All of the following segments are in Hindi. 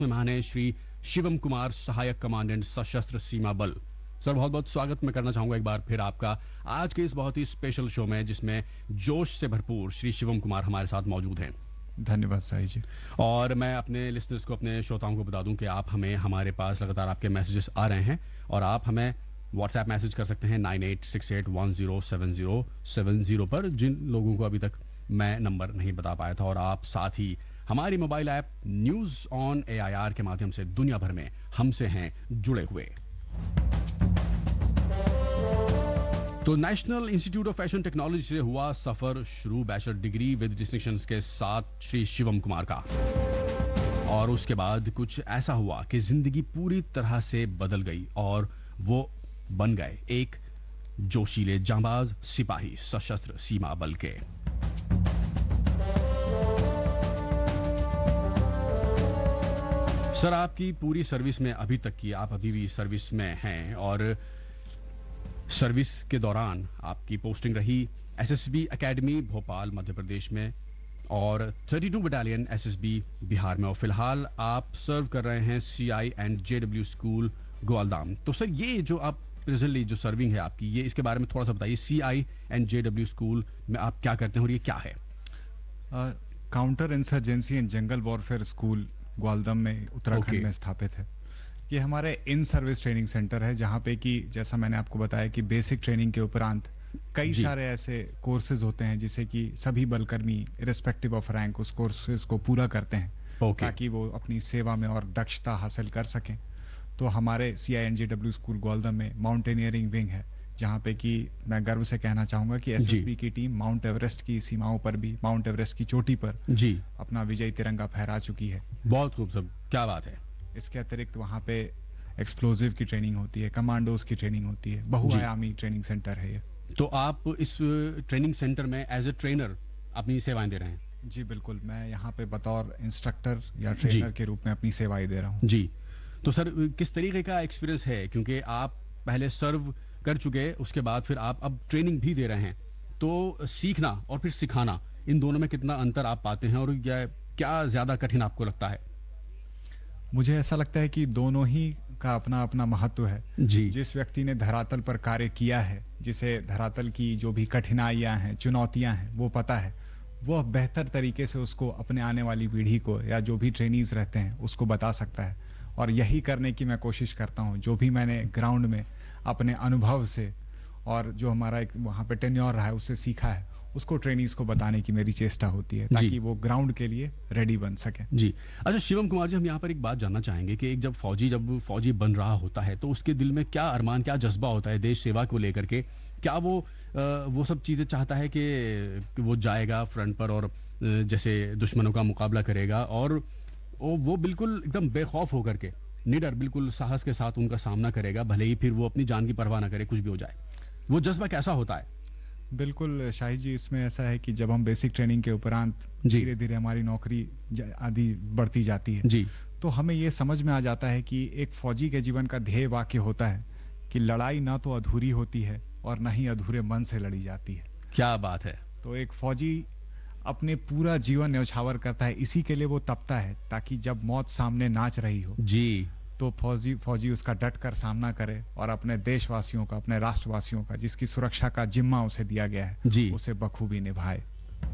मेहमान है श्री शिवम कुमार, सहायक कमांडेंट सशस्त्र सीमा बल। सर बहुत बहुत स्वागत मैं करना चाहूंगा एक बार फिर आपका आज के इस बहुत ही स्पेशल शो में, जिसमें जोश से भरपूर श्री शिवम कुमार हमारे साथ मौजूद हैं। धन्यवाद साई जी। और मैं अपने लिसनर्स को, अपने श्रोताओं को बता दूं कि हमारे पास लगातार आपके मैसेजेस आ रहे हैं और आप हमें व्हाट्सएप मैसेज कर सकते हैं 9868107070 पर, जिन लोगों को अभी तक मैं नंबर नहीं बता पाया था। और आप साथ ही हमारी mobile app news on AIR के माध्यम से दुनिया भर में हमसे हैं जुड़े हुए। तो national institute of fashion technology से हुआ सफर शुरू, बैचलर डिग्री विद डिस्टिंक्शंस के साथ श्री शिवम कुमार का। और उसके बाद कुछ ऐसा हुआ कि जिंदगी पूरी तरह से बदल गई और वो बन गए एक जोशीले जांबाज सिपाही सशस्त्र सीमा बल के। सर आपकी पूरी सर्विस में अभी तक की, आप अभी भी सर्विस में हैं और सर्विस के दौरान आपकी पोस्टिंग रही SSB एकेडमी भोपाल मध्य प्रदेश में और 32 बटालियन SSB बिहार में, और फिलहाल आप सर्व कर रहे हैं CI एंड JW स्कूल ग्वालदाम। तो सर ये जो आप प्रेजेंटली जो सर्विंग है आपकी, ये इसके बारे में थोड़ा सा बताइए। CI एंड JW स्कूल में आप क्या करते हैं और ये क्या है? Counter insurgency and jungle warfare school Gwaldam में उत्तराखंड में स्थापित है। ये हमारे इन सर्विस ट्रेनिंग सेंटर है, जहाँ पे कि जैसा मैंने आपको बताया कि बेसिक ट्रेनिंग के उपरांत कई सारे ऐसे कोर्सेज होते हैं जिसे कि सभी बलकर्मी रिस्पेक्टिव ऑफ रैंक उस कोर्सेज को पूरा करते हैं ताकि वो अपनी सेवा में और दक्षता हासिल कर सकें। तो हमारे CI and JW school Gwaldam में माउंटेनियरिंग विंग है, जहाँ पे कि मैं गर्व से कहना चाहूँगा कि SSB की टीम माउंट एवरेस्ट की सीमाओं पर भी, माउंट एवरेस्ट की चोटी पर जी अपना विजयी तिरंगा फहरा चुकी है। बहुत खूब सब, क्या बात है। इसके अतिरिक्त वहाँ पे एक्सप्लोजिव की ट्रेनिंग होती है, कमांडोज की ट्रेनिंग होती है, बहुआयामी ट्रेनिंग सेंटर है ये। तो आप इस ट्रेनिंग सेंटर में एज ए ट्रेनर अपनी सेवाएं दे रहे हैं? जी बिल्कुल, मैं यहाँ पे बतौर इंस्ट्रक्टर या ट्रेनर के रूप में अपनी सेवाएं दे रहा हूँ। जी, तो सर किस तरीके का एक्सपीरियंस है, क्योंकि आप पहले सर्व कर चुके, उसके बाद फिर आप अब ट्रेनिंग भी दे रहे हैं, तो सीखना और फिर सिखाना, इन दोनों में कितना अंतर आप पाते हैं और क्या ज्यादा कठिन आपको लगता है? मुझे ऐसा लगता है कि दोनों ही का अपना अपना महत्व है। जी। जिस व्यक्ति ने धरातल पर कार्य किया है, जिसे धरातल की जो भी कठिनाइयां हैं, चुनौतियां हैं, वो पता है, वह बेहतर तरीके से उसको अपने आने वाली पीढ़ी को या जो भी ट्रेनीज रहते हैं उसको बता सकता है। और यही करने की मैं कोशिश करता हूँ, जो भी मैंने ग्राउंड में अपने अनुभव से और जो हमारा एक वहाँ पे टेन्योर रहा है उससे सीखा है, उसको ट्रेनीज को बताने की मेरी चेष्टा होती है ताकि वो ग्राउंड के लिए रेडी बन सके। जी अच्छा शिवम कुमार जी, हम यहाँ पर एक बात जानना चाहेंगे कि जब फौजी बन रहा होता है तो उसके दिल में क्या अरमान, क्या जज्बा होता है देश सेवा को लेकर के? क्या वो सब चीज़ें चाहता है कि वो जाएगा फ्रंट पर और जैसे दुश्मनों का मुकाबला करेगा और वो बिल्कुल एकदम बेखौफ होकर के, निडर, बिल्कुल साहस के साथ उनका सामना करेगा, भले ही फिर वो अपनी जान की परवाह ना करे, कुछ भी हो जाए? वो जज्बा कैसा होता है? बिल्कुल शाहिद जी, इसमें ऐसा है कि जब हम बेसिक ट्रेनिंग के उपरांत धीरे धीरे हमारी नौकरी आदि बढ़ती जाती है जी, तो हमें ये समझ में आ जाता है कि एक फौजी के जीवन का ध्येय वाक्य होता है कि लड़ाई ना तो अधूरी होती है और ना ही अधूरे मन से लड़ी जाती है। क्या बात है। तो एक फौजी अपने पूरा जीवन न्यौछावर करता है, इसी के लिए वो तपता है ताकि जब मौत सामने नाच रही हो जी, तो फौजी उसका डट कर सामना करे और अपने देशवासियों का, अपने राष्ट्रवासियों का, जिसकी सुरक्षा का जिम्मा उसे दिया गया है जी, उसे बखूबी निभाए।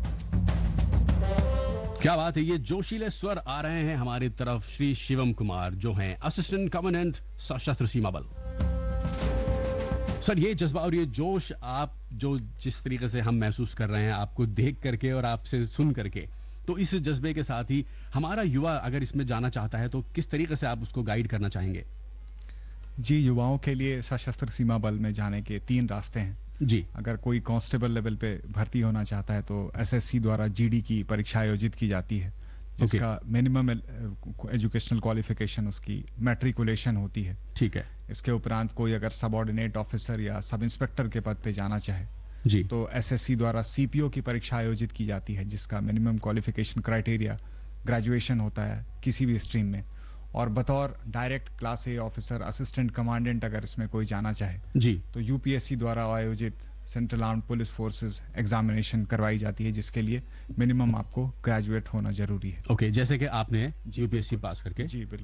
क्या बात है। ये जोशीले स्वर आ रहे हैं हमारी तरफ श्री शिवम कुमार, जो हैं असिस्टेंट कमांडेंट सशस्त्र सीमा बल। सर ये जज्बा और ये जोश आप जो जिस तरीके से हम महसूस कर रहे हैं आपको देख करके और आपसे सुन करके, तो इस जज्बे के साथ ही हमारा युवा अगर इसमें जाना चाहता है तो किस तरीके से आप उसको गाइड करना चाहेंगे? जी, युवाओं के लिए सशस्त्र सीमा बल में जाने के 3 रास्ते हैं जी। अगर कोई कांस्टेबल लेवल पे भर्ती होना चाहता है तो SSC द्वारा GD की परीक्षा आयोजित की जाती है, जिसका मिनिमम एजुकेशनल क्वालिफिकेशन उसकी मैट्रिकुलेशन होती है। ठीक है। इसके उपरांत कोई अगर सबऑर्डिनेट ऑफिसर या सब इंस्पेक्टर के पद पे जाना चाहे जी, तो SSC द्वारा CPO की परीक्षा आयोजित की जाती है, जिसका मिनिमम क्वालिफिकेशन क्राइटेरिया ग्रेजुएशन होता है किसी भी स्ट्रीम में। और बतौर direct class A officer, assistant commandant अगर इसमें कोई जाना चाहे जी, तो UPSC द्वारा आयोजित central armed police forces examination करवाई जाती है, जिसके लिए मिनिमम आपको ग्रेजुएट होना जरूरी है। ओके, जैसे कि आपने UPSC पास करके। जी बिल्कुल।